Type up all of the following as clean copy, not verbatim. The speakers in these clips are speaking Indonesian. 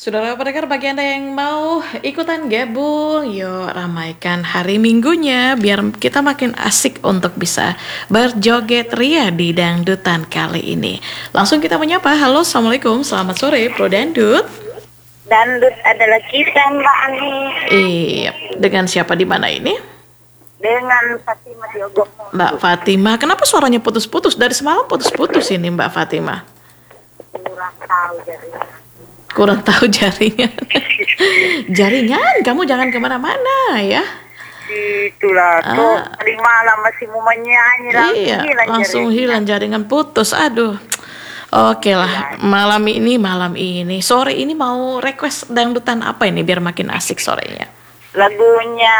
Saudara pendengar, bagi Anda yang mau ikutan gabung, yuk ramaikan hari Minggunya biar kita makin asik untuk bisa berjoget ria di dangdutan kali ini. Langsung kita menyapa, halo, assalamualaikum, selamat sore, Pro Dangdut. Dangdut adalah kita, Mbak Ani. Iya, dengan siapa di mana ini? Dengan Fatima Diogo. Mbak Fatima, kenapa suaranya putus-putus? Dari semalam putus-putus ini Mbak Fatima. Kurang tahu jaringan. Kurang tahu jaringan. Jaringan, kamu jangan kemana-mana ya. Itulah, kok tadi malam masih mau menyanyi Iya, langsung hilang jaringan, putus. Aduh. Oke lah, malam ini, sore ini mau request dangdutan apa ini biar makin asik sorenya? Lagunya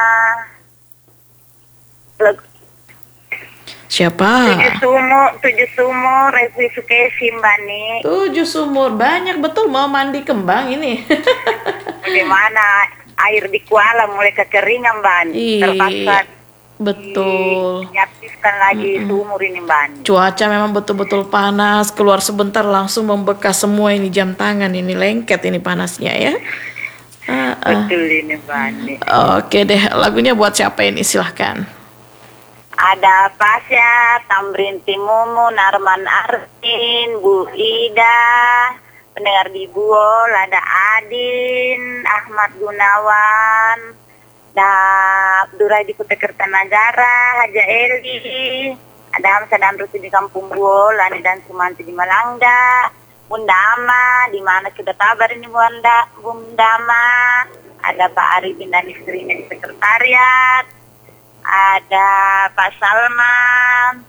Siapa? Tujuh sumur, Revi Sukesi, Mbak Ani. 7 sumur, banyak betul, mau mandi kembang ini. Bagaimana air di Kuala mulai kekeringan, Mbak Ani. Terpaksa betul. diaktifkan lagi sumur ini, Mbak Ani. Cuaca memang betul-betul panas, keluar sebentar langsung membekas semua ini jam tangan, ini lengket ini panasnya ya. Betul ini, Mbak Ani. Oke deh, lagunya buat siapa ini, silahkan. Ada Pasya, Tamrin Timumu, Narman Artin, Bu Ida, pendengar di Buol, ada Adin, Ahmad Gunawan, Abdurai di Kutai Kertanagara, Haja Eli, ada Hamzah dan Rusi di Kampung Buol, Ani dan Sumanti di Malangga, Bunda Ama, di mana sudah kabar ini Bunda Ama, ada Pak Arifin dan istrinya di sekretariat, ada Pak Salman,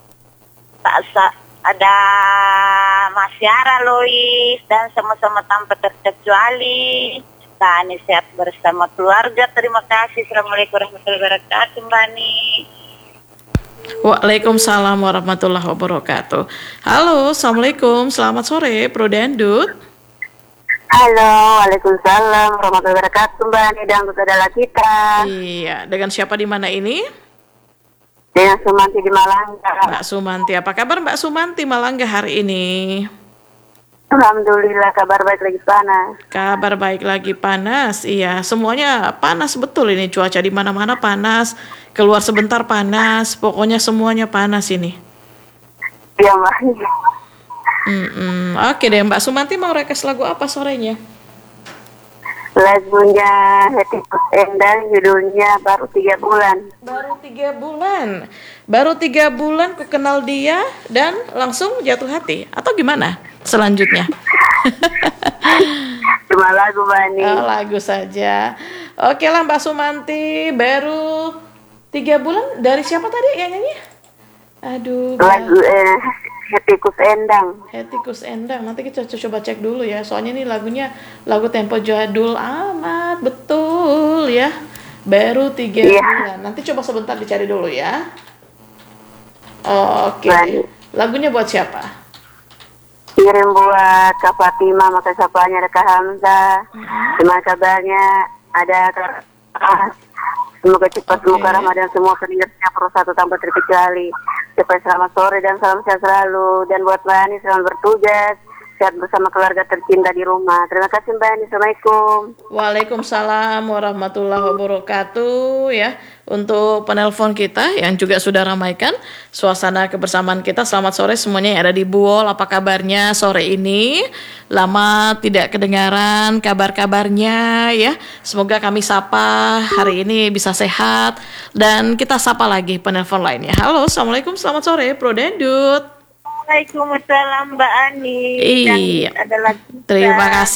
ada Mas Yara Lois, dan sama-sama tanpa terkecuali. Mbak Ani sehat bersama keluarga. Terima kasih. Assalamualaikum warahmatullahi wabarakatuh, Mbak Ani. Waalaikumsalam warahmatullahi wabarakatuh. Halo, assalamualaikum, selamat sore, Pro Dangdut. Halo, waalaikumsalam warahmatullahi wabarakatuh, Mbak Ani. Dangdut adalah kita. Iya, dengan siapa di mana ini? Dengan Sumanti di Malangga. Mbak Sumanti, apa kabar Mbak Sumanti Malangga hari ini? Alhamdulillah, kabar baik lagi panas. Kabar baik lagi panas, iya. Semuanya panas betul ini, cuaca di mana-mana panas. Keluar sebentar panas, pokoknya semuanya panas ini. Iya, Mbak. Oke deh, Mbak Sumanti mau request lagu apa sorenya? Lagunya Hetikus Endang, judulnya Baru 3 Bulan. Baru 3 bulan ku kenal dia dan langsung jatuh hati, atau gimana selanjutnya? Cuma lagu, Bani. Lagu saja. Oke lah Mbak Sumanti, baru 3 bulan dari siapa tadi yang nyanyi? Aduh. Lagu Hetikus Endang. Hetikus Endang. Nanti kita coba cek dulu ya. Soalnya ini lagunya lagu tempo jadul amat, betul ya. Baru 3 bulan. Nanti coba sebentar dicari dulu ya. Oke. Lagunya buat siapa? Kirim buat Kak Fatima, maka sapanya ada Kak Hamzah. Gimana kabarnya? Ada Kak. Semoga cepat semoga Ramadan semua pendengarnya Pro 1 tanpa terkecuali. Cepat selamat sore dan salam sehat selalu. Dan buat Mbak Ani selamat bertugas. Sehat bersama keluarga tercinta di rumah. Terima kasih Mbak Ani. Assalamualaikum. Waalaikumsalam warahmatullahi wabarakatuh ya. Untuk penelpon kita yang juga sudah ramaikan suasana kebersamaan kita. Selamat sore semuanya yang ada di Buol. Apa kabarnya sore ini? Lama tidak kedengaran kabar-kabarnya ya. Semoga kami sapa hari ini bisa sehat. Dan kita sapa lagi penelpon lainnya. Halo, assalamualaikum, selamat sore Pro Dangdut. Waalaikumsalam Mbak Ani. Iya. Terima kasih.